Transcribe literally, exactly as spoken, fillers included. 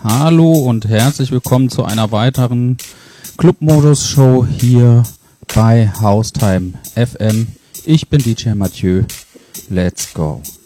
Hallo und herzlich willkommen zu einer weiteren Clubmodus-Show hier bei Haustime F M. Ich bin D J Mathieu. Let's go.